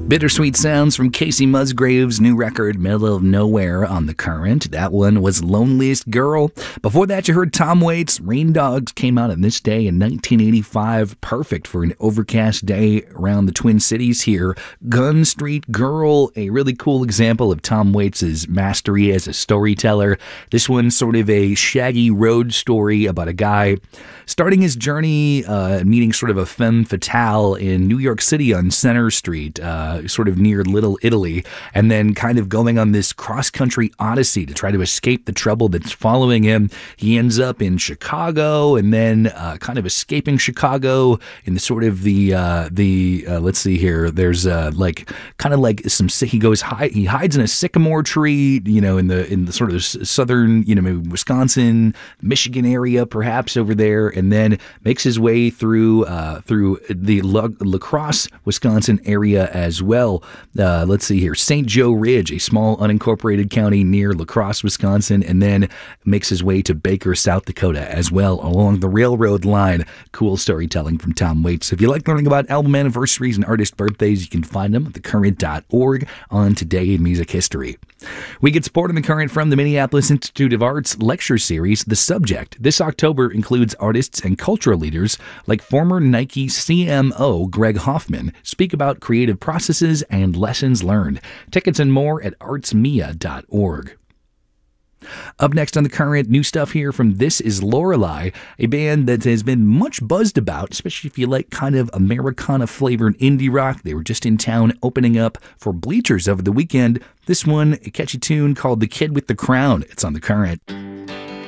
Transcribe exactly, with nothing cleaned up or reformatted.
Bittersweet sounds from Casey Musgraves' new record, Middle of Nowhere, on The Current. That one was Loneliest Girl. Before that, you heard Tom Waits' Rain Dogs came out on this day in nineteen eighty-five. Perfect for an overcast day around the Twin Cities here. Gun Street Girl, a really cool example of Tom Waits' mastery as a storyteller. This one's sort of a shaggy road story about a guy starting his journey, uh, meeting sort of a femme fatale in New York City on Center Street, uh, sort of near Little Italy, and then kind of going on this cross-country odyssey to try to escape the trouble that's following him. He ends up in Chicago, and then uh, kind of escaping Chicago in the sort of the, uh, the uh, let's see here, there's uh, like, kind of like some, he goes, hi, he hides in a sycamore tree, you know, in the, in the sort of southern, you know, maybe Wisconsin, Michigan area, perhaps over there, and then makes his way through, uh, through the La, La Crosse, Wisconsin area as well. Uh, let's see here. Saint Joe Ridge, a small unincorporated county near La Crosse, Wisconsin, and then makes his way to Baker, South Dakota as well, along the railroad line. Cool storytelling from Tom Waits. If you like learning about album anniversaries and artist birthdays, you can find them at the current dot org on Today in Music History. We get support in The Current from the Minneapolis Institute of Arts lecture series, The Subject. This October includes artists and cultural leaders like former Nike C M O Greg Hoffman speak about creative processes and lessons learned. Tickets and more at arts mia dot org. Up next on The Current, new stuff here from This Is Lorelei, a band that has been much buzzed about, especially if you like kind of Americana-flavored indie rock. They were just in town opening up for Bleachers over the weekend. This one, a catchy tune called The Kid with the Crown. It's on The Current.